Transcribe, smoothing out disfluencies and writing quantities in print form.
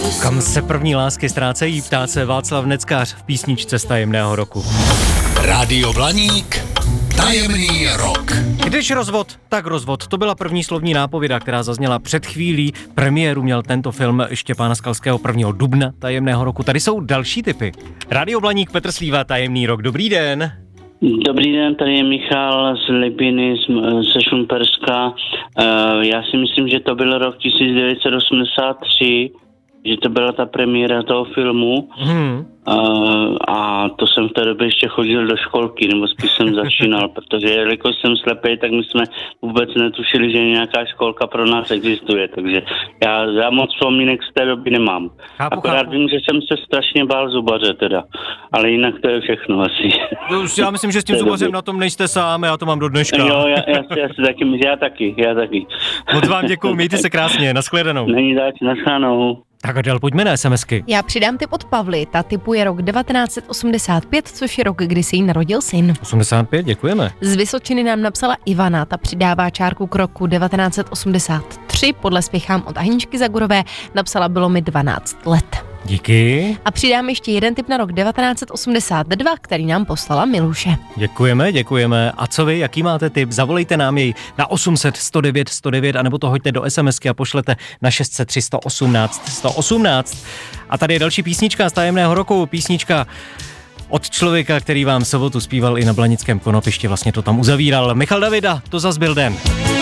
Kam se první lásky ztrácejí, ptá se Václav Neckář v písničce z Tajemného roku. Rádio Blaník, Tajemný rok. Když rozvod, tak rozvod. To byla první slovní nápověda, která zazněla před chvílí. Premiéru měl tento film Štěpána Skalského 1. dubna Tajemného roku. Tady jsou další tipy. Rádio Blaník, Petr Slíva, Tajemný rok. Dobrý den. Dobrý den, tady je Michal z Libiny, ze Šumperska. Já si myslím, že to byl rok 1983, že to byla ta premiéra toho filmu. A to jsem v té době ještě chodil do školky, nebo spíš jsem začínal, protože jelikož jsem slepej, tak my jsme vůbec netušili, že nějaká školka pro nás existuje, takže já moc vzpomínek z té doby nemám. Akorát vím, že jsem se strašně bál zubaře teda, ale jinak to je všechno asi. Já myslím, že s tím zubařem na tom nejste sám, já to mám do dneška. Jo, já si taky myslím, já taky. Moc vám děkuju, mějte se krásně, nashledanou. Není zač, nashledanou. Tak Adel, pojďme na SMSky. Já přidám tip od Pavly, ta tipuje rok 1985, což je rok, kdy se jí narodil syn. 85, děkujeme. Z Vysočiny nám napsala Ivana, ta přidává čárku k roku 1983, podle Spěchám od Aničky Zagorové, napsala bylo mi 12 let. Díky. A přidám ještě jeden tip na rok 1982, který nám poslala Miluše. Děkujeme. A co vy, jaký máte tip? Zavolejte nám jej na 800 109 109, anebo to hoďte do SMSky a pošlete na 603 118 118. A tady je další písnička z Tajemného roku, písnička od člověka, který vám v sobotu zpíval i na Blanickém Konopišti, vlastně to tam uzavíral. Michal Davida, to zas byl den.